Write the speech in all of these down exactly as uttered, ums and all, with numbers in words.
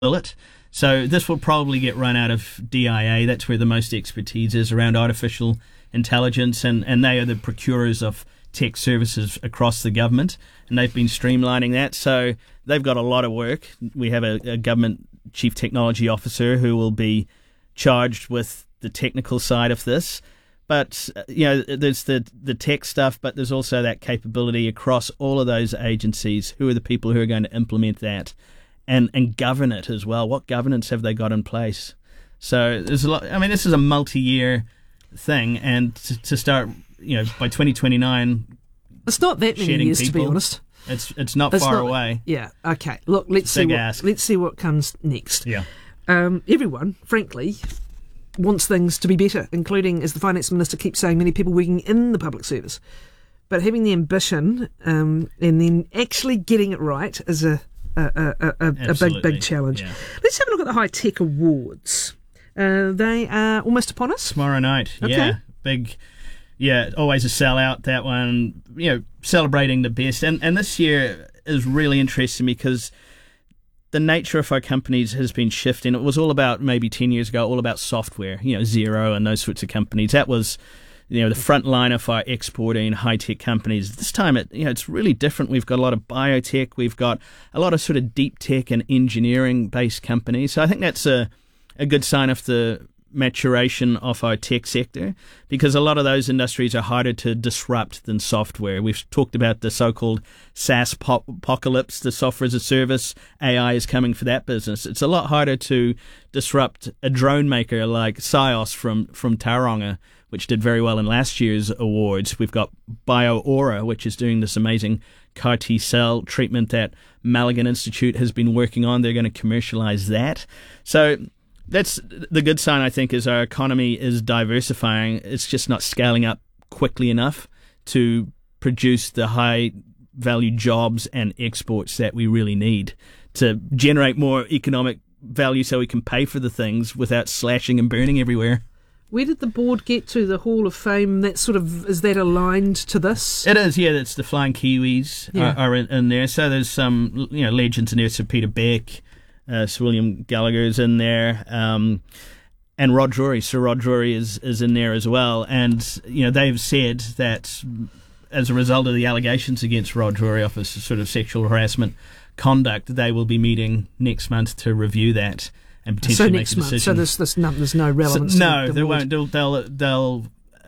it. So this will probably get run out of D I A. That's where the most expertise is around artificial intelligence, and, and they are the procurers of tech services across the government, and they've been streamlining that. So they've got a lot of work. We have a, a government chief technology officer who will be charged with the technical side of this. But, you know, there's the, the tech stuff, but there's also that capability across all of those agencies. Who are the people who are going to implement that and, and govern it as well? What governance have they got in place? So there's a lot. I mean, this is a multi-year thing, and to, to start, you know, by twenty twenty-nine, it's not that many years, people, to be honest. It's it's not it's far not, away. Yeah. Okay. Look, let's see. What, let's see what comes next. Yeah. Um, everyone, frankly, wants things to be better, including, as the Finance Minister keeps saying, many people working in the public service. But having the ambition um, and then actually getting it right is a a, a, a, a big, big challenge. Yeah. Let's have a look at the High Tech Awards. Uh, they are almost upon us. Tomorrow night. Okay. Yeah. Big. Yeah, always a sellout, that one. You know, celebrating the best. And, and this year is really interesting because the nature of our companies has been shifting. It was all about, maybe ten years ago, all about software, you know, Xero and those sorts of companies. That was, you know, the front line of our exporting high-tech companies. This time, it you know, it's really different. We've got a lot of biotech. We've got a lot of sort of deep tech and engineering-based companies. So I think that's a, a good sign of the maturation of our tech sector, because a lot of those industries are harder to disrupt than software. We've talked about the so-called SaaS pop- apocalypse, the software as a service. A I is coming for that business. It's a lot harder to disrupt a drone maker like Sios from, from Tauranga, which did very well in last year's awards. We've got BioAura, which is doing this amazing C A R T cell treatment that Mulligan Institute has been working on. They're going to commercialize that. So that's the good sign, I think, is our economy is diversifying. It's just not scaling up quickly enough to produce the high-value jobs and exports that we really need to generate more economic value so we can pay for the things without slashing and burning everywhere. Where did the board get to, the Hall of Fame? That sort of, is that aligned to this? It is, yeah. It's the Flying Kiwis yeah. are, are in, in there. So there's some, you know, legends in there. Sir Peter Beck, Uh, Sir William Gallagher's in there, um, and Rod Drury. Sir Rod Drury is, is in there as well. And, you know, they've said that as a result of the allegations against Rod Drury of his sort of sexual harassment conduct, they will be meeting next month to review that and potentially so make next a decision. Month. So there's, there's, no, there's no relevance so, to no, the they board. won't. They'll, they'll, they'll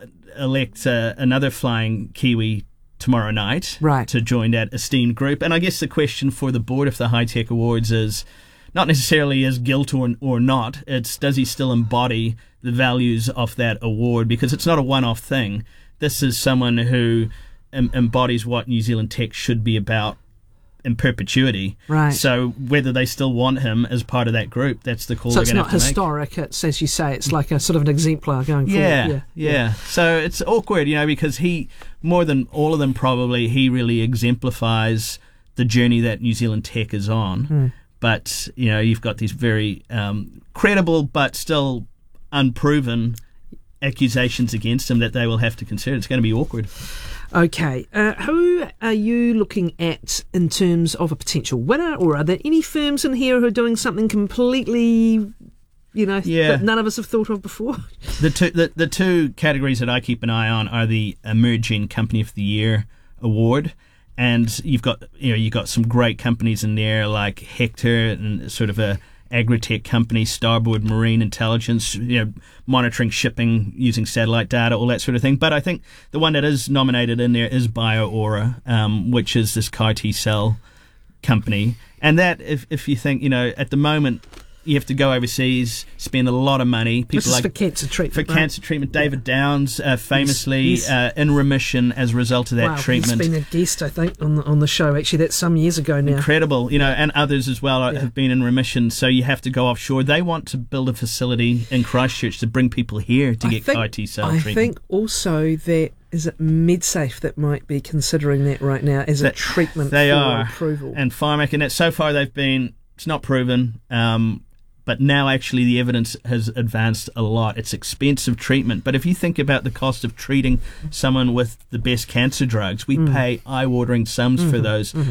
elect uh, another Flying Kiwi tomorrow night right. to join that esteemed group. And I guess the question for the board of the High Tech Awards is, not necessarily as guilt or, or not, it's does he still embody the values of that award, because it's not a one-off thing. This is someone who em- embodies what New Zealand tech should be about in perpetuity. Right. So whether they still want him as part of that group, that's the call so they're it's going to have to not historic, make. It's, as you say, it's like a sort of an exemplar going yeah, forward. Yeah, yeah. So it's awkward, you know, because he, more than all of them probably, he really exemplifies the journey that New Zealand tech is on. Mm. But, you know, you've got these very um, credible but still unproven accusations against him that they will have to consider. It's going to be awkward. Okay. Uh, who are you looking at in terms of a potential winner, or are there any firms in here who are doing something completely, you know, yeah. that none of us have thought of before? The two, the, the two categories that I keep an eye on are the Emerging Company of the Year award. And you've got, you know, you've got some great companies in there like Hector and sort of a agri-tech company, Starboard Marine Intelligence, you know, monitoring shipping using satellite data, all that sort of thing. But I think the one that is nominated in there is BioAura, um, which is this C A R T cell company. And that, if if you think, you know, at the moment, you have to go overseas, spend a lot of money. People this is like for cancer treatment. For right? cancer treatment. David yeah. Downs, uh, famously yes, yes. Uh, in remission as a result of that wow, treatment. He's been a guest, I think, on the, on the show. Actually, that's some years ago now. Incredible, you know, and others as well yeah. have been in remission. So you have to go offshore. They want to build a facility in Christchurch to bring people here to I get think, C A R T cell I treatment. I think also that is it MedSafe that might be considering that right now as that, a treatment they for are. approval. And Pharmac, and that so far they've been. It's not proven. Um, But now actually the evidence has advanced a lot. It's expensive treatment. But if you think about the cost of treating someone with the best cancer drugs, we mm. pay eye-watering sums mm-hmm. for those. Mm-hmm.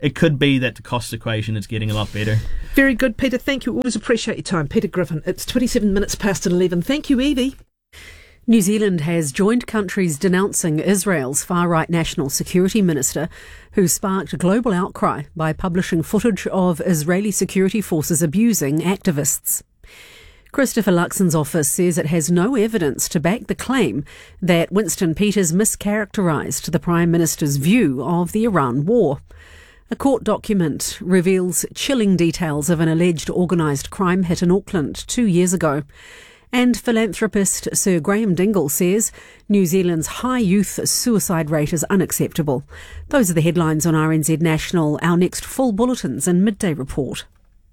it could be that the cost equation is getting a lot better. Very good, Peter. Thank you. Always appreciate your time. Peter Griffin. It's twenty-seven minutes past eleven. Thank you, Evie. New Zealand has joined countries denouncing Israel's far-right national security minister, who sparked a global outcry by publishing footage of Israeli security forces abusing activists. Christopher Luxon's office says it has no evidence to back the claim that Winston Peters mischaracterised the Prime Minister's view of the Iran war. A court document reveals chilling details of an alleged organised crime hit in Auckland two years ago. And philanthropist Sir Graham Dingle says New Zealand's high youth suicide rate is unacceptable. Those are the headlines on R N Z National. Our next full bulletins and midday report.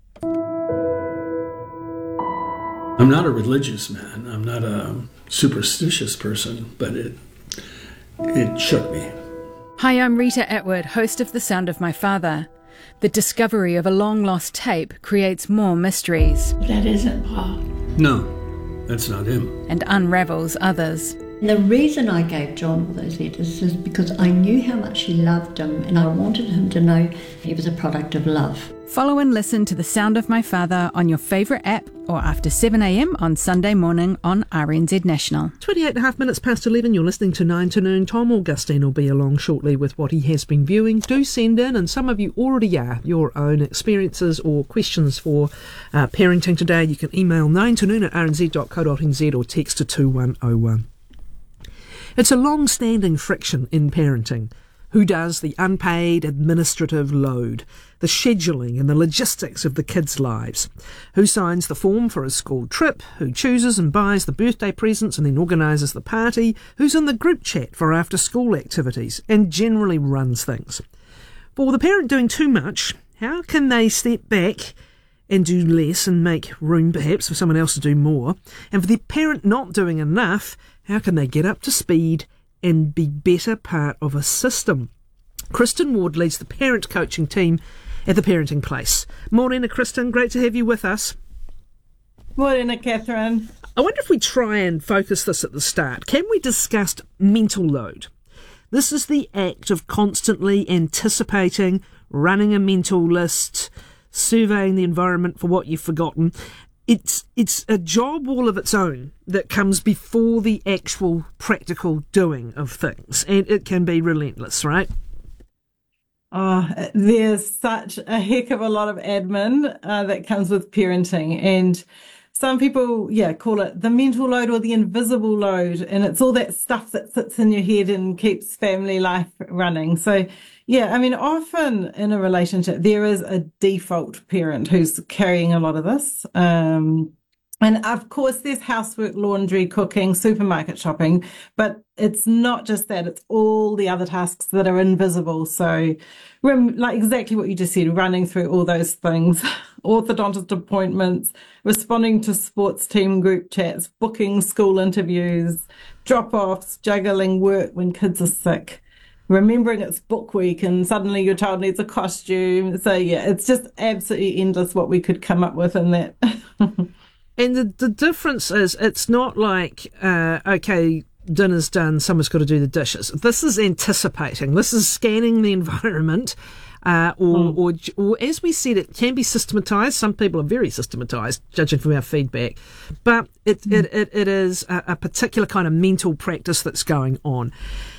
I'm not a religious man. I'm not a superstitious person, but it it shook me. Hi, I'm Rita Atwood, host of The Sound of My Father. The discovery of a long-lost tape creates more mysteries. That isn't Paul. No. That's not him. And unravels others. The reason I gave John all those letters is because I knew how much he loved him, and I wanted him to know he was a product of love. Follow and listen to The Sound of My Father on your favourite app or after seven a m on Sunday morning on R N Z National. twenty-eight and a half minutes past eleven, you're listening to nine to Noon. Tom Augustine will be along shortly with what he has been viewing. Do send in, and some of you already are, your own experiences or questions for uh, parenting today. You can email nine to noon at r n z dot co dot n z or text to two one oh one. It's a long-standing friction in parenting. Who does the unpaid administrative load, the scheduling and the logistics of the kids' lives? Who signs the form for a school trip? Who chooses and buys the birthday presents and then organises the party? Who's in the group chat for after-school activities and generally runs things? For the parent doing too much, how can they step back and do less and make room perhaps for someone else to do more? And for the parent not doing enough, how can they get up to speed and be better part of a system? Kristen Ward leads the parent coaching team at the Parenting Place. Morena, Kristen, great to have you with us. Morena, Catherine. I wonder if we try and focus this at the start. Can we discuss mental load? This is the act of constantly anticipating, running a mental list, surveying the environment for what you've forgotten. It's it's a job all of its own that comes before the actual practical doing of things, and it can be relentless, right? Oh, there's such a heck of a lot of admin uh, that comes with parenting, and some people, yeah, call it the mental load or the invisible load, and it's all that stuff that sits in your head and keeps family life running. So, yeah, I mean, often in a relationship, there is a default parent who's carrying a lot of this. Um, and of course, there's housework, laundry, cooking, supermarket shopping, but it's not just that, it's all the other tasks that are invisible. So, like exactly what you just said, running through all those things, orthodontist appointments, responding to sports team group chats, booking school interviews, drop-offs, juggling work when kids are sick, remembering it's book week and suddenly your child needs a costume. So, yeah, it's just absolutely endless what we could come up with in that. And the, the difference is it's not like, uh, okay, dinner's done, someone's got to do the dishes. This is anticipating. This is scanning the environment. Uh, or, mm. or, or, as we said, it can be systematised. Some people are very systematised, judging from our feedback. But it, mm. it, it, it is a, a particular kind of mental practice that's going on.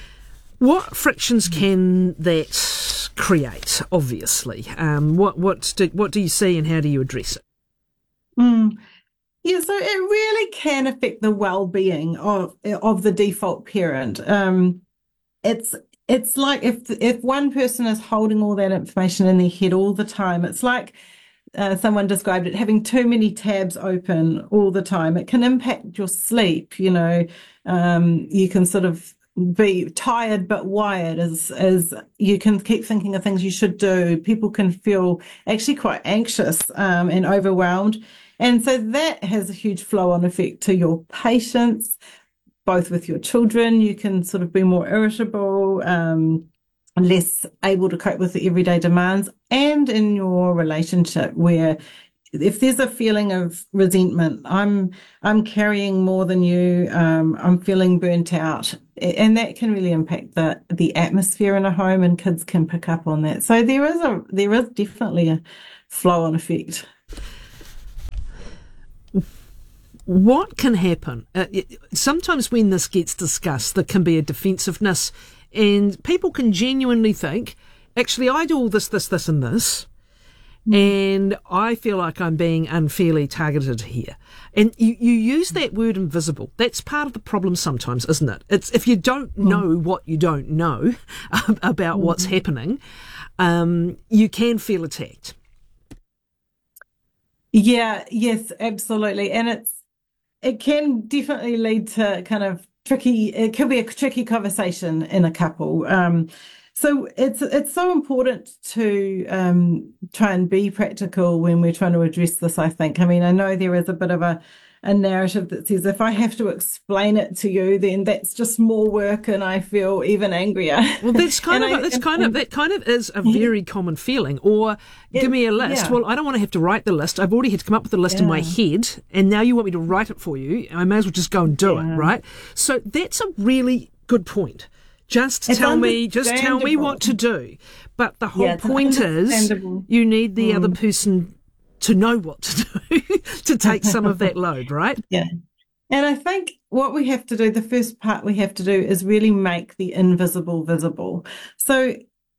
What frictions can that create, obviously? Um, what, what, do, what do you see and how do you address it? Mm. Yeah, so it really can affect the well-being of of the default parent. Um, it's it's like if if one person is holding all that information in their head all the time, it's like uh, someone described it, having too many tabs open all the time. It can impact your sleep. You know, um, you can sort of be tired but wired, as as you can keep thinking of things you should do. People can feel actually quite anxious um, and overwhelmed. And so that has a huge flow-on effect to your patience, both with your children. You can sort of be more irritable, um, less able to cope with the everyday demands, and in your relationship where if there's a feeling of resentment, I'm I'm carrying more than you, um, I'm feeling burnt out, and that can really impact the the atmosphere in a home, and kids can pick up on that. So there is a there is definitely a flow-on effect. What can happen? Uh, sometimes when this gets discussed, there can be a defensiveness, and people can genuinely think, actually, I do all this, this, this, and this, mm. and I feel like I'm being unfairly targeted here. And you, you use that word invisible. That's part of the problem sometimes, isn't it? It's if you don't know mm. what you don't know about mm. what's happening, um, you can feel attacked. Yeah, yes, absolutely. And it's it can definitely lead to kind of tricky, it could be a tricky conversation in a couple. Um, so it's it's so important to um, try and be practical when we're trying to address this, I think. I mean, I know there is a bit of a, a narrative that says if I have to explain it to you, then that's just more work and I feel even angrier. Well, that's kind of I, that's kind of that kind of is a very common feeling. Or it, give me a list. Yeah. Well, I don't want to have to write the list. I've already had to come up with the list yeah. in my head, and now you want me to write it for you. I may as well just go and do yeah. it, right? So that's a really good point. Just it's tell me, just tell me what to do. But the whole yeah, point is, you need the mm. other person to know what to do to take some of that load, right? Yeah. And I think what we have to do, the first part we have to do is really make the invisible visible. So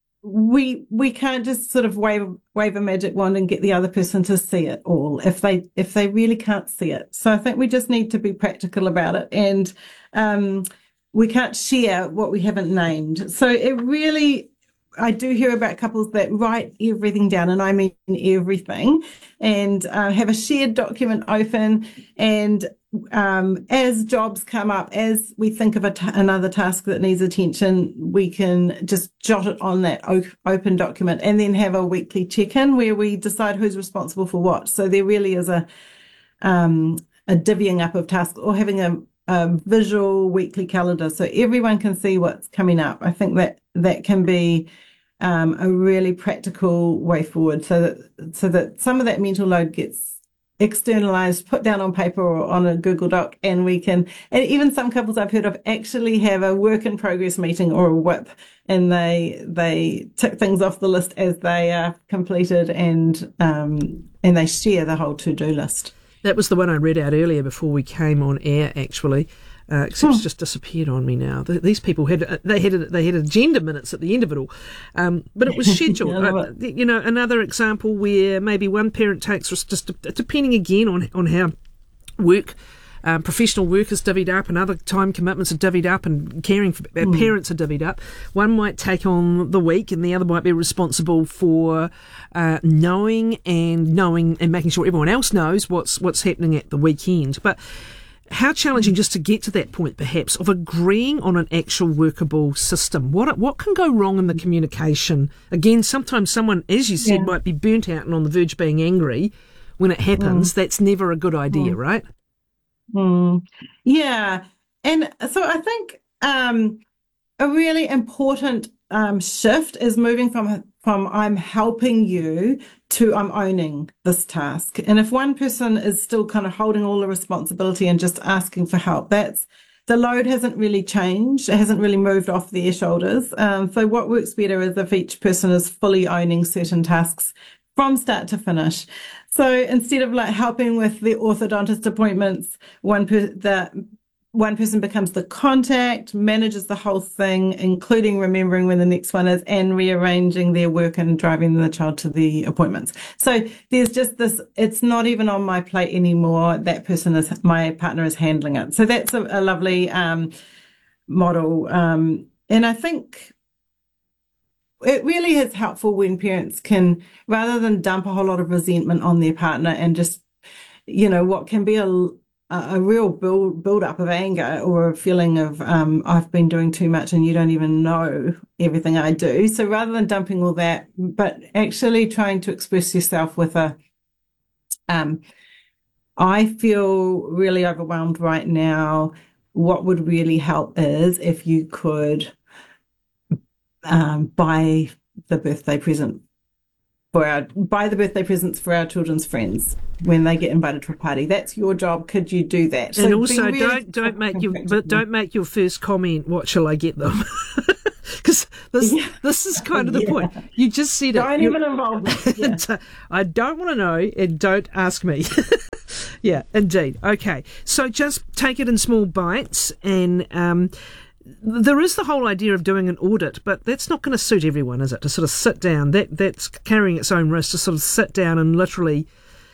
we we can't just sort of wave wave a magic wand and get the other person to see it all if they if they really can't see it. So I think we just need to be practical about it, and um, we can't share what we haven't named. So it really, I do hear about couples that write everything down, and I mean everything, and uh, have a shared document open, and um, as jobs come up, as we think of a t- another task that needs attention, we can just jot it on that o- open document, and then have a weekly check-in where we decide who's responsible for what. So there really is a um, a divvying up of tasks, or having a a visual weekly calendar so everyone can see what's coming up. I think that that can be um, a really practical way forward, so that so that some of that mental load gets externalized, put down on paper or on a Google Doc, and we can, and even some couples I've heard of actually have a work in progress meeting or a whip, and they they tick things off the list as they are completed, and um, and they share the whole to-do list. That was the one I read out earlier before we came on air, actually. Uh, except hmm. it's just disappeared on me now. The, these people had uh, they had they had agenda minutes at the end of it all, um, but it was scheduled. uh, you know, another example where maybe one parent takes just depending again on on how work. Um, professional work is divvied up, and other time commitments are divvied up, and caring for uh, mm. parents are divvied up. One might take on the week, and the other might be responsible for uh, knowing and knowing and making sure everyone else knows what's what's happening at the weekend. But how challenging just to get to that point, perhaps, of agreeing on an actual workable system. What what can go wrong in the communication? Again, sometimes someone, as you said, yeah. might be burnt out and on the verge of being angry when it happens. Mm. That's never a good idea, mm. right? Mm, yeah. And so I think um, a really important um, shift is moving from from I'm helping you to I'm owning this task. And if one person is still kind of holding all the responsibility and just asking for help, that's the load hasn't really changed. It hasn't really moved off their shoulders. Um, so what works better is if each person is fully owning certain tasks from start to finish. So instead of like helping with the orthodontist appointments, one per, the one person becomes the contact, manages the whole thing, including remembering when the next one is, and rearranging their work and driving the child to the appointments. So there's just this, it's not even on my plate anymore. That person is, my partner is handling it. So that's a, a lovely um, model. Um, and I think it really is helpful when parents can, rather than dump a whole lot of resentment on their partner and just, you know, what can be a, a real build, build up of anger or a feeling of, um, I've been doing too much and you don't even know everything I do. So rather than dumping all that, but actually trying to express yourself with a, um, I feel really overwhelmed right now. What would really help is if you could Um, buy the birthday present for our buy the birthday presents for our children's friends when they get invited to a party. That's your job. Could you do that? And so also, really don't don't make your but don't make your first comment. What shall I get them? Because this Yeah. this is kind of the Yeah. point. You just said Don't it. even involve me. Yeah. You- I don't want to know, and don't ask me. Yeah, indeed. Okay, so just take it in small bites, and um, there is the whole idea of doing an audit, but that's not going to suit everyone, is it? To sort of sit down, that that's carrying its own risk. To sort of sit down and literally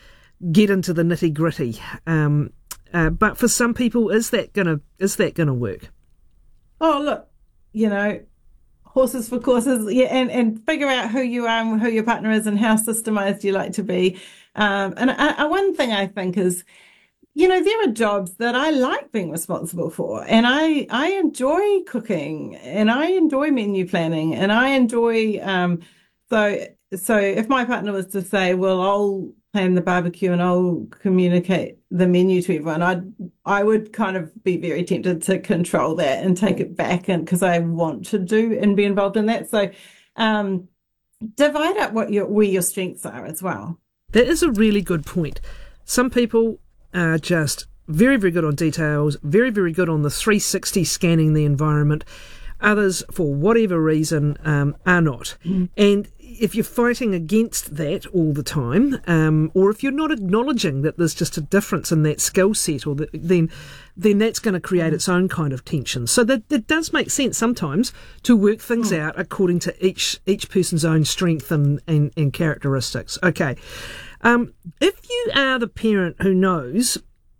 get into the nitty gritty. Um, uh, but for some people, is that gonna is that gonna work? Oh, look, you know, horses for courses, yeah, and, and figure out who you are and who your partner is and how systemized you like to be. Um, and I, I, one thing I think is, you know, there are jobs that I like being responsible for, and I I enjoy cooking, and I enjoy menu planning, and I enjoy um. So so if my partner was to say, well, I'll plan the barbecue and I'll communicate the menu to everyone, I'd I would kind of be very tempted to control that and take it back, and because I want to do and be involved in that. So um, divide up what your where your strengths are as well. That is a really good point. Some people are just very, very good on details, very, very good on the three sixty scanning the environment. Others, for whatever reason, um, are not. Mm. And if you're fighting against that all the time, um, or if you're not acknowledging that there's just a difference in that skill set, or that, then then that's going to create its own kind of tension. So that, that does make sense sometimes to work things mm. out according to each each person's own strength and, and, and characteristics. Okay. Um, if you are the parent who knows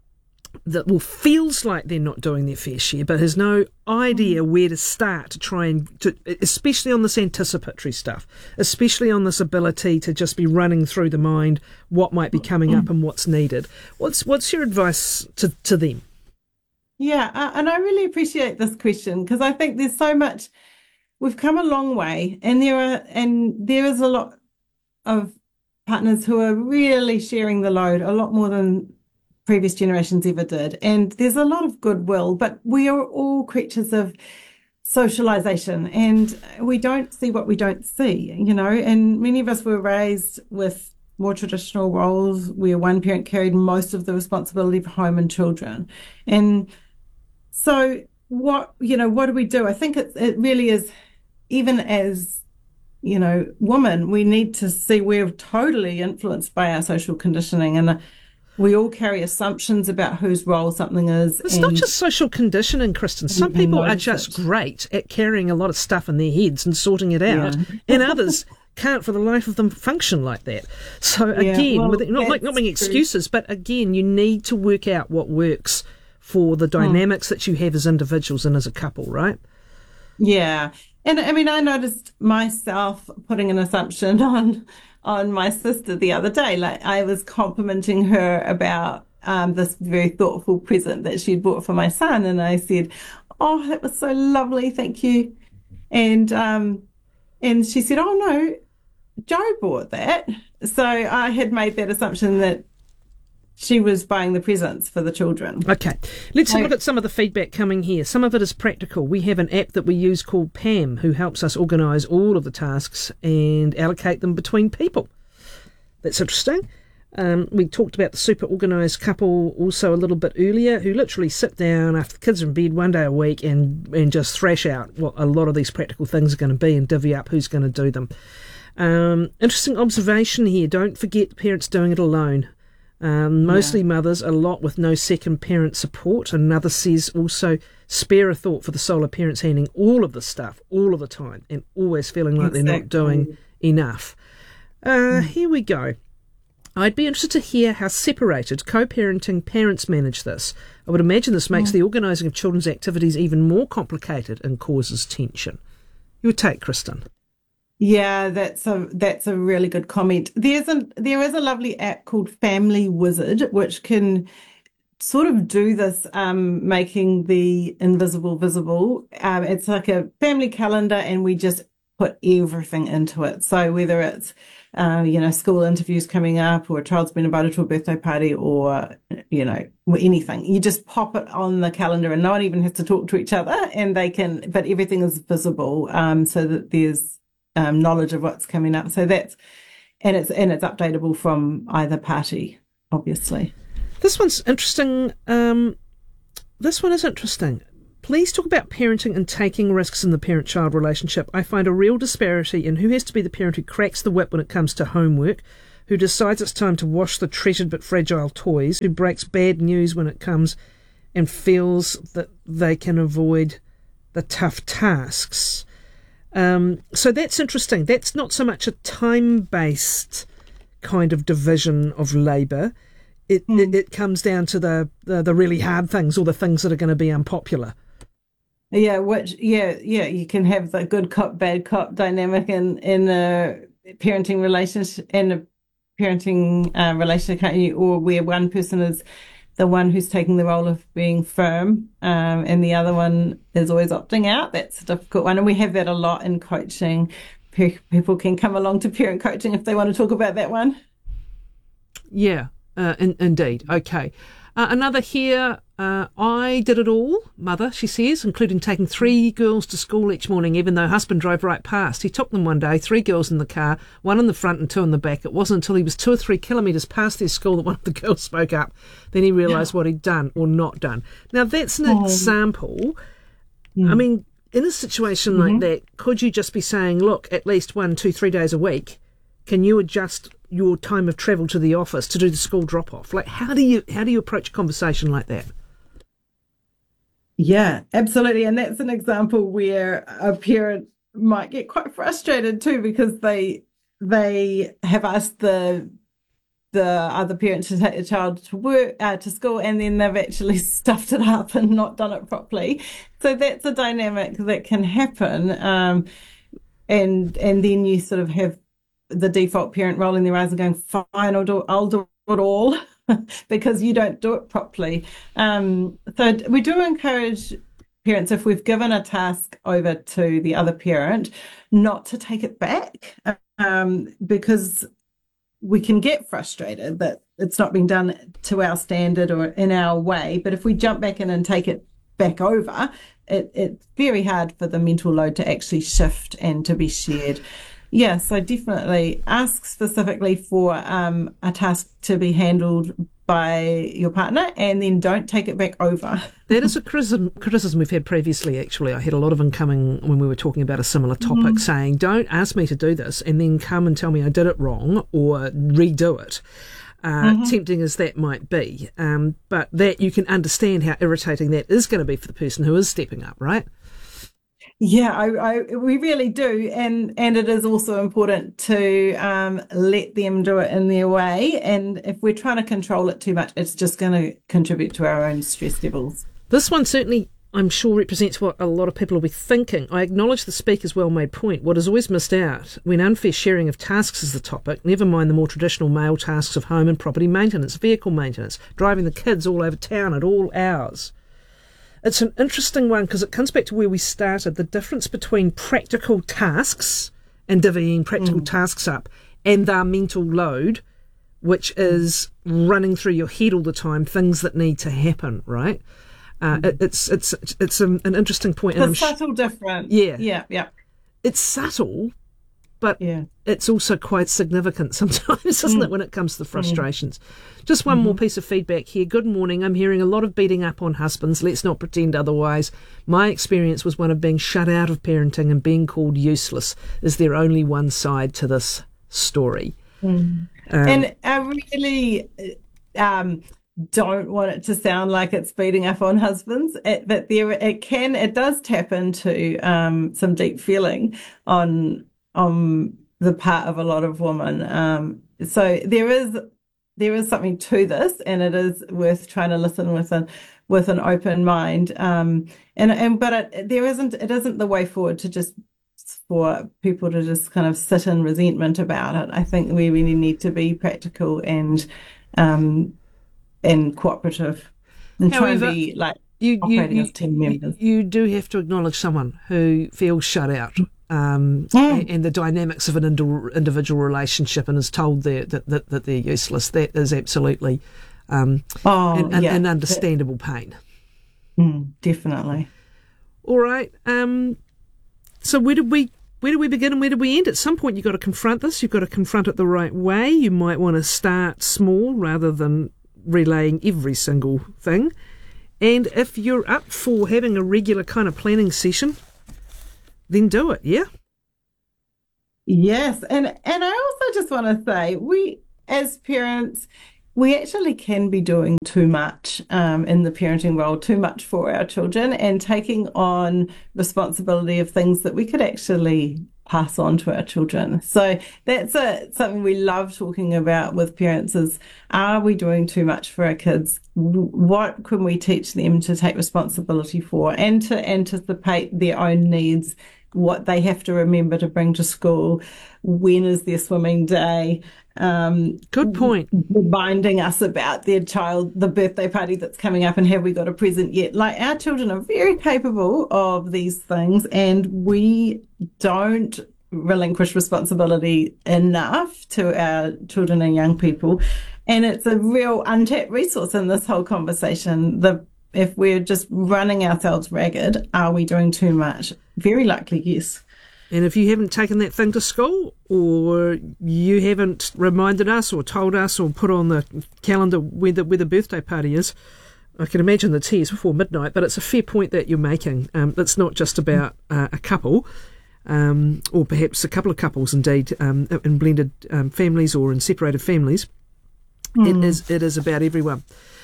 that, well, feels like they're not doing their fair share, but has no idea where to start to try and, to, especially on this anticipatory stuff, especially on this ability to just be running through the mind what might be coming up and what's needed. What's what's your advice to, to them? Yeah, uh, and I really appreciate this question, because I think there's so much, we've come a long way, and there are and there is a lot of partners who are really sharing the load a lot more than previous generations ever did. And there's a lot of goodwill, but we are all creatures of socialization, and we don't see what we don't see, you know, and many of us were raised with more traditional roles where one parent carried most of the responsibility for home and children. And so what, you know, what do we do? I think it, it really is, even as, you know, women, we need to see we're totally influenced by our social conditioning, and we all carry assumptions about whose role something is. It's not just social conditioning, Kristen. Some people are just it. great at carrying a lot of stuff in their heads and sorting it out, yeah. and others can't for the life of them function like that. So yeah, again, well, with, not, like, not making excuses, but again, you need to work out what works for the dynamics hmm. that you have as individuals and as a couple, right? Yeah. And I mean, I noticed myself putting an assumption on on my sister the other day. Like, I was complimenting her about um, this very thoughtful present that she'd bought for my son, and I said, "Oh, that was so lovely, thank you." And um, and she said, "Oh no, Joe bought that." So I had made that assumption that she was buying the presents for the children. Okay, let's have a look at some of the feedback coming here. Some of it is practical. We have an app that we use called Pam, who helps us organise all of the tasks and allocate them between people. That's interesting. Um, we talked about the super organised couple also a little bit earlier, who literally sit down after the kids are in bed one day a week and, and just thrash out what a lot of these practical things are going to be and divvy up who's going to do them. Um, interesting observation here. Don't forget the parents doing it alone. Um, mostly yeah. mothers, a lot with no second parent support. Another says also spare a thought for the solo parents handling all of the stuff all of the time and always feeling like exactly. they're not doing enough. Uh, mm. Here we go. I'd be interested to hear how separated co-parenting parents manage this. I would imagine this makes yeah. the organising of children's activities even more complicated and causes tension. Your take, Kristen? Yeah, that's a that's a really good comment. There's a there is a lovely app called Family Wizard, which can sort of do this, um, making the invisible visible. Um, it's like a family calendar, and we just put everything into it. So whether it's uh, you know, school interviews coming up, or a child's been invited to a birthday party, or you know, anything, you just pop it on the calendar, and no one even has to talk to each other, and they can. But everything is visible, um, so that there's Um, knowledge of what's coming up. So that's and it's and it's updatable from either party, obviously. This one's interesting. Um, this one is interesting. Please talk about parenting and taking risks in the parent-child relationship. I find a real disparity in who has to be the parent who cracks the whip when it comes to homework, who decides it's time to wash the treasured but fragile toys, who breaks bad news when it comes and feels that they can avoid the tough tasks. Um, so that's interesting. That's not so much a time-based kind of division of labour. It, mm. it it comes down to the, the, the really hard things or the things that are going to be unpopular. Yeah, which yeah, yeah, you can have the good cop, bad cop dynamic in in a parenting relationship in a parenting uh, relationship, can't you? Or where one person is the one who's taking the role of being firm, um, and the other one is always opting out. That's a difficult one, and we have that a lot in coaching. People can come along to parent coaching if they want to talk about that one. Yeah, uh, in, indeed. Okay. Uh, another here, uh, I did it all, mother, she says, including taking three girls to school each morning, even though husband drove right past. He took them one day, three girls in the car, one in the front and two in the back. It wasn't until he was two or three kilometres past their school that one of the girls spoke up. Then he realised what he'd done or not done. Now, that's an um, example. Yeah. I mean, in a situation mm-hmm. like that, could you just be saying, look, at least one, two, three days a week, can you adjust your time of travel to the office to do the school drop-off? Like, how do you how do you approach a conversation like that? Yeah, absolutely. And that's an example where a parent might get quite frustrated too, because they they have asked the the other parent to take the child to work uh, to school, and then they've actually stuffed it up and not done it properly. So that's a dynamic that can happen, um, and and then you sort of have the default parent rolling their eyes and going, fine, I'll do, I'll do it all because you don't do it properly. Um, so we do encourage parents, if we've given a task over to the other parent, not to take it back, um, because we can get frustrated that it's not being done to our standard or in our way. But if we jump back in and take it back over, it, it's very hard for the mental load to actually shift and to be shared. Yeah, so definitely ask specifically for um, a task to be handled by your partner, and then don't take it back over. That is a criticism, criticism we've had previously, actually. I had a lot of incoming when we were talking about a similar topic, mm-hmm. saying, don't ask me to do this and then come and tell me I did it wrong or redo it. Uh, mm-hmm. Tempting as that might be. Um, but that you can understand how irritating that is going to be for the person who is stepping up, right? Yeah, I, I, we really do, and and it is also important to um, let them do it in their way. And if we're trying to control it too much, it's just going to contribute to our own stress levels. This one certainly, I'm sure, represents what a lot of people will be thinking. I acknowledge the speaker's well-made point. What is always missed out when unfair sharing of tasks is the topic, never mind the more traditional male tasks of home and property maintenance, vehicle maintenance, driving the kids all over town at all hours. It's an interesting one because it comes back to where we started, the difference between practical tasks and divvying practical mm. tasks up and their mental load, which is running through your head all the time, things that need to happen, right? Uh, mm. it, it's it's it's an, an interesting point. It's and subtle sh- difference. Yeah. Yeah, yeah. It's subtle, but yeah. it's also quite significant sometimes, isn't mm. it, when it comes to the frustrations. Mm. Just one mm-hmm. more piece of feedback here. Good morning. I'm hearing a lot of beating up on husbands. Let's not pretend otherwise. My experience was one of being shut out of parenting and being called useless. Is there only one side to this story? Mm. Um, and I really um, don't want it to sound like it's beating up on husbands, it, but there it can, it does tap into um, some deep feeling on on the part of a lot of women. Um, so there is there is something to this, and it is worth trying to listen with an with an open mind. Um, and and but it, there isn't it isn't the way forward to just for people to just kind of sit in resentment about it. I think we really need to be practical and um, and cooperative, and However, try and be like you, operating you, as team members. You do have to acknowledge someone who feels shut out. Um, mm. and the dynamics of an ind- individual relationship and is told that, that, that they're useless. That is absolutely um, oh, an, an, yeah. an understandable pain. Mm, definitely. All right. Um, so where did we where do we begin and where do we end? At some point you've got to confront this. You've got to confront it the right way. You might want to start small rather than relaying every single thing. And if you're up for having a regular kind of planning session, then do it, yeah? Yes, and and I also just want to say, we as parents, we actually can be doing too much um, in the parenting role, too much for our children, and taking on responsibility of things that we could actually pass on to our children. So that's a, something we love talking about with parents is, are we doing too much for our kids? What can we teach them to take responsibility for and to anticipate their own needs, what they have to remember to bring to school, when is their swimming day? Um, Good point. Reminding us about their child, the birthday party that's coming up, and have we got a present yet? Like, our children are very capable of these things, and we don't relinquish responsibility enough to our children and young people. And it's a real untapped resource in this whole conversation. The If we're just running ourselves ragged, are we doing too much? Very likely, yes. And if you haven't taken that thing to school, or you haven't reminded us or told us or put on the calendar where the, where the birthday party is, I can imagine the tears before midnight, but it's a fair point that you're making. Um, it's not just about uh, a couple, um, or perhaps a couple of couples indeed, um, in blended um, families or in separated families. Mm. It is it is about everyone.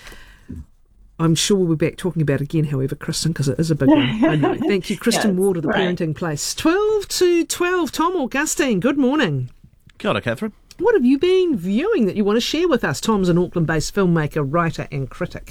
I'm sure we'll be back talking about it again, however, Kristen, because it is a big one. I know. Thank you, Kristen yes, Ward of The right. Parenting Place. twelve to twelve, Tom Augustine, good morning. Kia ora, Catherine. What have you been viewing that you want to share with us? Tom's an Auckland-based filmmaker, writer and critic.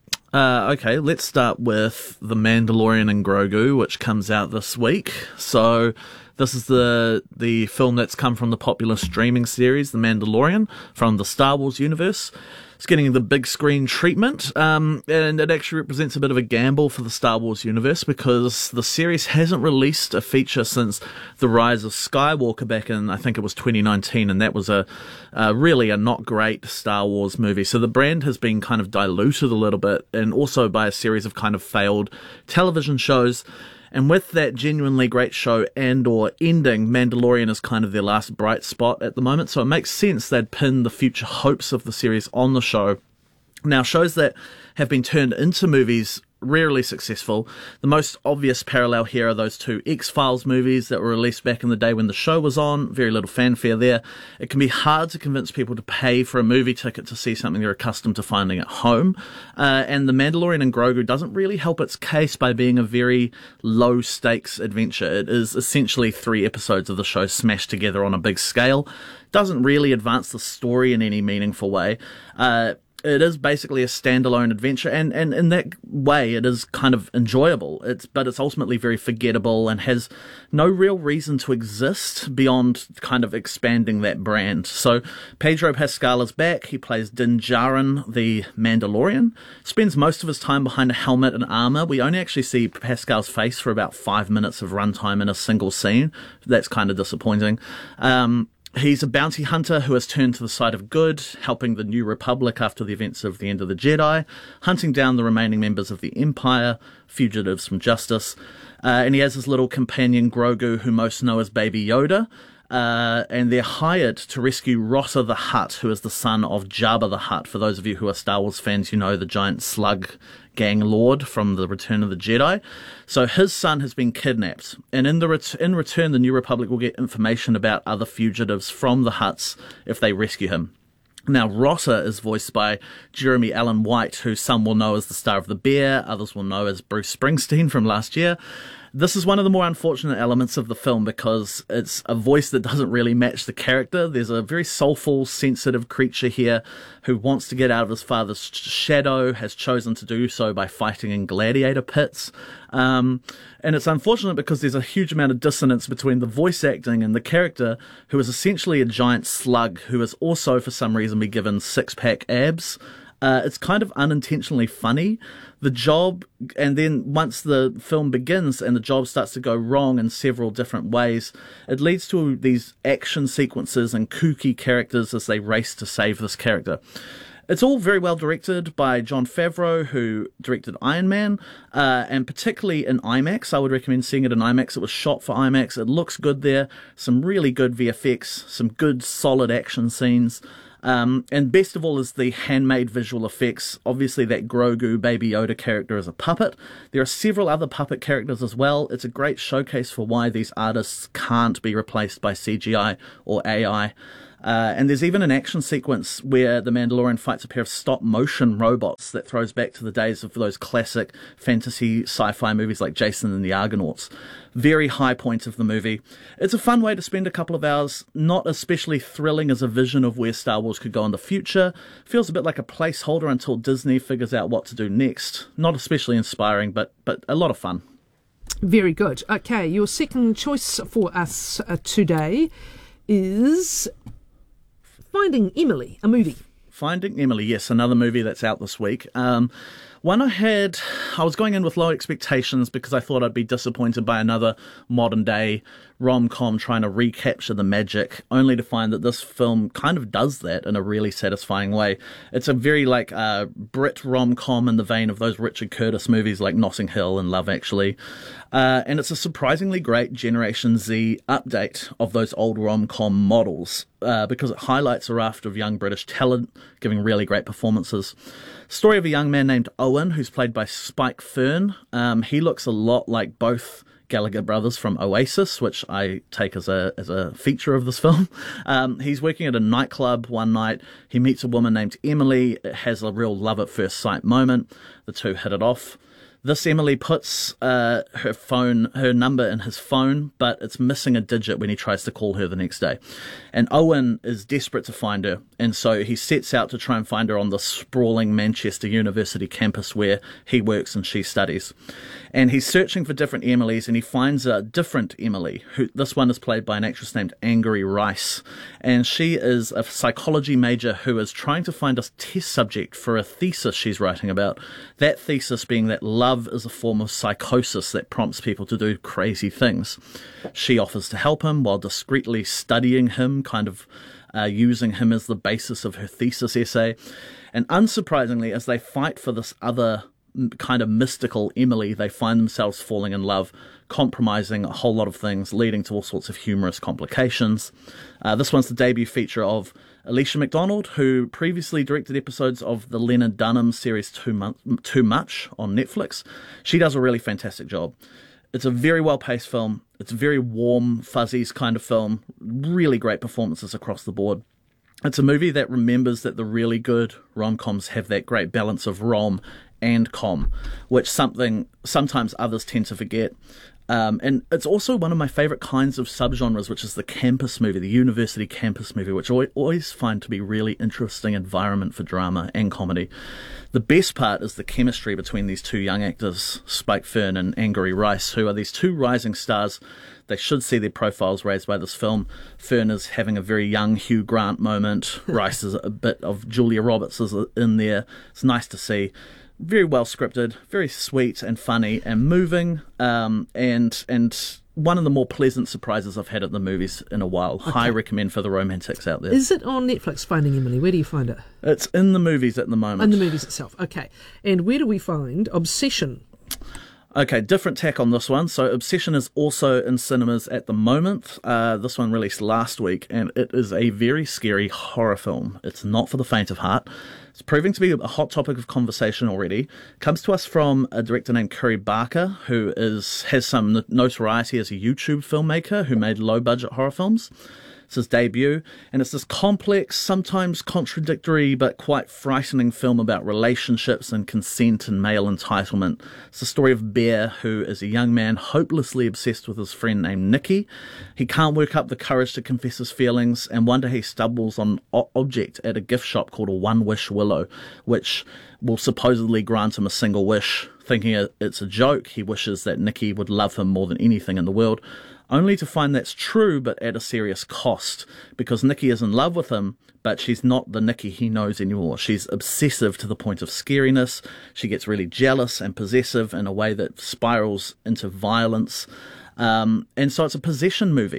Uh, okay, let's start with The Mandalorian and Grogu, which comes out this week. So this is the the film that's come from the popular streaming series, The Mandalorian, from the Star Wars universe. It's getting the big screen treatment, um, and it actually represents a bit of a gamble for the Star Wars universe because the series hasn't released a feature since The Rise of Skywalker back in, I think it was twenty nineteen, and that was a, a really a not great Star Wars movie. So the brand has been kind of diluted a little bit, and also by a series of kind of failed television shows. And with that genuinely great show Andor ending, Mandalorian is kind of their last bright spot at the moment. So it makes sense they'd pin the future hopes of the series on the show. Now, shows that have been turned into movies rarely successful. The most obvious parallel here are those two X-Files movies that were released back in the day when the show was on. Very little fanfare there. It can be hard to convince people to pay for a movie ticket to see something they're accustomed to finding at home. Uh, and The Mandalorian and Grogu doesn't really help its case by being a very low-stakes adventure. It is essentially three episodes of the show smashed together on a big scale. Doesn't really advance the story in any meaningful way. Uh, It is basically a standalone adventure, and, and in that way, it is kind of enjoyable. It's but it's ultimately very forgettable and has no real reason to exist beyond kind of expanding that brand. So Pedro Pascal is back. He plays Din Djarin, the Mandalorian. Spends most of his time behind a helmet and armor. We only actually see Pascal's face for about five minutes of runtime in a single scene. That's kind of disappointing. Um, He's a bounty hunter who has turned to the side of good, helping the New Republic after the events of the End of the Jedi, hunting down the remaining members of the Empire, fugitives from justice. Uh, and he has his little companion Grogu, who most know as Baby Yoda. Uh, and they're hired to rescue Rossa the Hutt, who is the son of Jabba the Hutt. For those of you who are Star Wars fans, you know the giant slug gang lord from the Return of the Jedi. So his son has been kidnapped, and in the ret- in return, the New Republic will get information about other fugitives from the Hutts if they rescue him. Now, Rossa is voiced by Jeremy Allen White, who some will know as the star of The Bear, others will know as Bruce Springsteen from last year. This is one of the more unfortunate elements of the film because it's a voice that doesn't really match the character. There's a very soulful, sensitive creature here who wants to get out of his father's shadow, has chosen to do so by fighting in gladiator pits. Um, and it's unfortunate because there's a huge amount of dissonance between the voice acting and the character, who is essentially a giant slug who has also, for some reason, been given six-pack abs. Uh, it's kind of unintentionally funny. The job, and then once the film begins and the job starts to go wrong in several different ways, it leads to these action sequences and kooky characters as they race to save this character. It's all very well directed by Jon Favreau, who directed Iron Man, uh, and particularly in IMAX. I would recommend seeing it in IMAX. It was shot for IMAX. It looks good there. Some really good V F X, some good solid action scenes. Um, and best of all is the handmade visual effects. Obviously that Grogu Baby Yoda character is a puppet. There are several other puppet characters as well. It's a great showcase for why these artists can't be replaced by C G I or A I. Uh, and there's even an action sequence where the Mandalorian fights a pair of stop-motion robots that throws back to the days of those classic fantasy sci-fi movies like Jason and the Argonauts. Very high point of the movie. It's a fun way to spend a couple of hours, not especially thrilling as a vision of where Star Wars could go in the future. Feels a bit like a placeholder until Disney figures out what to do next. Not especially inspiring, but, but a lot of fun. Very good. Okay, your second choice for us uh, today is Finding Emily, a movie. Finding Emily, yes, another movie that's out this week. Um, one I had, I was going in with low expectations because I thought I'd be disappointed by another modern day rom-com trying to recapture the magic, only to find that this film kind of does that in a really satisfying way. It's a very like uh, Brit rom-com in the vein of those Richard Curtis movies like Notting Hill and Love Actually. Uh, and it's a surprisingly great Generation Z update of those old rom-com models uh, because it highlights a raft of young British talent giving really great performances. Story of a young man named Owen, who's played by Spike Fern. Um, he looks a lot like both Gallagher brothers from Oasis, which I take as a as a feature of this film. Um, he's working at a nightclub one night. He meets a woman named Emily. It has a real love at first sight moment. The two hit it off. This Emily puts uh, her phone, her number in his phone, but it's missing a digit when he tries to call her the next day. And Owen is desperate to find her, and so he sets out to try and find her on the sprawling Manchester University campus where he works and she studies. And he's searching for different Emilys, and he finds a different Emily. Who this one is played by an actress named Angourie Rice, and she is a psychology major who is trying to find a test subject for a thesis she's writing about. That thesis being that love Love is a form of psychosis that prompts people to do crazy things. She offers to help him while discreetly studying him, kind of uh, using him as the basis of her thesis essay. And unsurprisingly, as they fight for this other kind of mystical Emily, they find themselves falling in love, compromising a whole lot of things, leading to all sorts of humorous complications. Uh, this one's the debut feature of Alicia McDonald, who previously directed episodes of the Leonard Dunham series Too, Mu- Too Much on Netflix. She does a really fantastic job. It's a very well-paced film. It's a very warm, fuzzies kind of film. Really great performances across the board. It's a movie that remembers that the really good rom-coms have that great balance of rom and com, which something sometimes others tend to forget. Um, and it's also one of my favourite kinds of subgenres, which is the campus movie, the university campus movie, which I always find to be really interesting environment for drama and comedy. The best part is the chemistry between these two young actors, Spike Fern and Angourie Rice, who are these two rising stars. They should see their profiles raised by this film. Fern is having a very young Hugh Grant moment. Rice is a bit of Julia Roberts is in there. It's nice to see. Very well scripted, very sweet and funny and moving, um, and and one of the more pleasant surprises I've had at the movies in a while. Okay. High recommend for the romantics out there. Is it on Netflix, Finding Emily? Where do you find it? It's in the movies at the moment. In the movies itself, okay. And where do we find Obsession? Okay, different tack on this one. So Obsession is also in cinemas at the moment. Uh, this one released last week, and it is a very scary horror film. It's not for the faint of heart. It's proving to be a hot topic of conversation already. It comes to us from a director named Curry Barker, who is has some notoriety as a YouTube filmmaker who made low-budget horror films. It's his debut, and it's this complex, sometimes contradictory, but quite frightening film about relationships and consent and male entitlement. It's the story of Bear, who is a young man hopelessly obsessed with his friend named Nicky. He can't work up the courage to confess his feelings, and one day he stumbles on an object at a gift shop called a one-wish willow, which will supposedly grant him a single wish. Thinking it's a joke, he wishes that Nicky would love him more than anything in the world, only to find that's true but at a serious cost, because Nicky is in love with him, but she's not the Nicky he knows anymore. She's obsessive to the point of scariness. She gets really jealous and possessive in a way that spirals into violence. Um, and so it's a possession movie.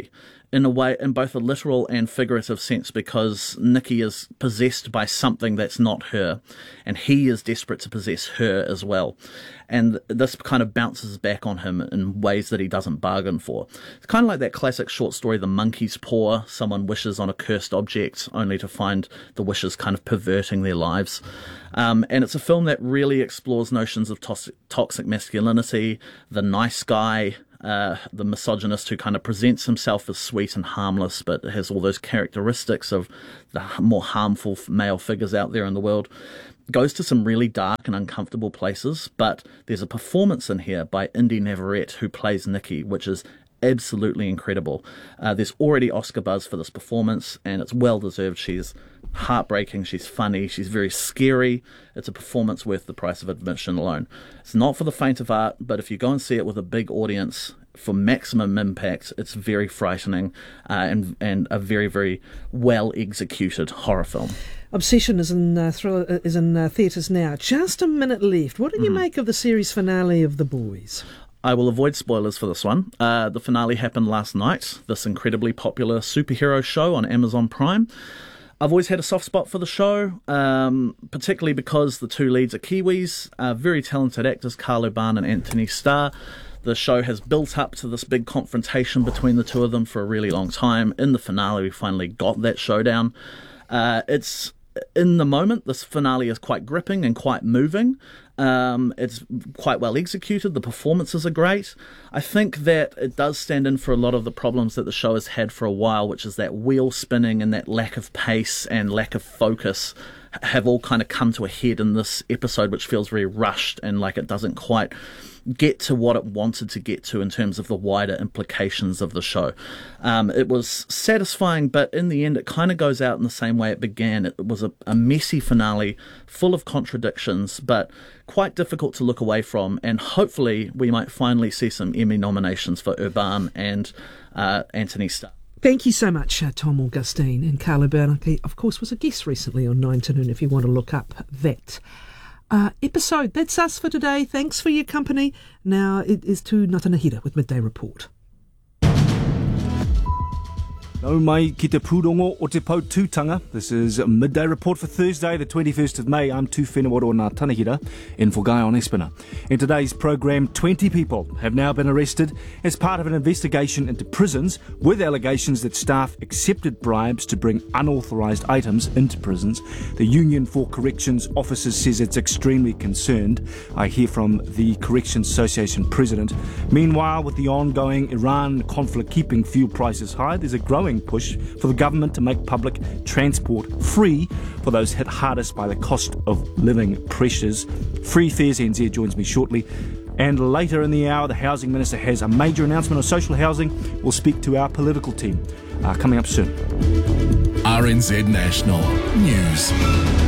in a way, in both a literal and figurative sense, because Nikki is possessed by something that's not her, and he is desperate to possess her as well. And this kind of bounces back on him in ways that he doesn't bargain for. It's kind of like that classic short story, The Monkey's Paw. Someone wishes on a cursed object only to find the wishes kind of perverting their lives. Um, and it's a film that really explores notions of tos- toxic masculinity, the nice guy, Uh, the misogynist who kind of presents himself as sweet and harmless, but has all those characteristics of the more harmful male figures out there in the world. Goes to some really dark and uncomfortable places, but there's a performance in here by Indy Navarrete, who plays Nikki, which is absolutely incredible. Uh, there's already Oscar buzz for this performance, and it's well deserved. She's heartbreaking, she's funny, she's very scary. It's a performance worth the price of admission alone. It's not for the faint of heart, but if you go and see it with a big audience for maximum impact, it's very frightening uh, and and a very, very well executed horror film. Obsession is in uh, thriller, is in uh, theatres now. Just a minute left. What do you mm. make of the series finale of The Boys? I will avoid spoilers for this one. Uh, the finale happened last night, this incredibly popular superhero show on Amazon Prime. I've always had a soft spot for the show, um, particularly because the two leads are Kiwis, uh, very talented actors, Carl Urban and Anthony Starr. The show has built up to this big confrontation between the two of them for a really long time. In the finale, we finally got that showdown. Uh, it's in the moment, this finale is quite gripping and quite moving. Um, it's quite well executed. The performances are great. I think that it does stand in for a lot of the problems that the show has had for a while, which is that wheel spinning and that lack of pace and lack of focus have all kind of come to a head in this episode, which feels very rushed and like it doesn't quite get to what it wanted to get to in terms of the wider implications of the show. Um, it was satisfying, but in the end it kind of goes out in the same way it began. It was a, a messy finale full of contradictions, but quite difficult to look away from, and hopefully we might finally see some Emmy nominations for Urban and uh, Anthony Starr. Thank you so much, uh, Tom Augustine. And Carl Urban, of course, was a guest recently on nine to noon if you want to look up that uh, episode. That's us for today. Thanks for your company. Now it is to Ngatanahira with Midday Report. Nau mai ki te pūrongo o te Pautūtanga. This is Midday Report for Thursday, the twenty-first of May. I'm Tu Whenua o Ngatanahira in for Guy on Espina. In today's programme, twenty people have now been arrested as part of an investigation into prisons with allegations that staff accepted bribes to bring unauthorised items into prisons. The Union for Corrections Officers says it's extremely concerned. I hear from the Corrections Association president. Meanwhile, with the ongoing Iran conflict keeping fuel prices high, there's a growing push for the government to make public transport free for those hit hardest by the cost of living pressures. Free Fares N Z joins me shortly. And later in the hour, the Housing Minister has a major announcement on social housing. We'll speak to our political team. Uh, coming up soon. R N Z National News.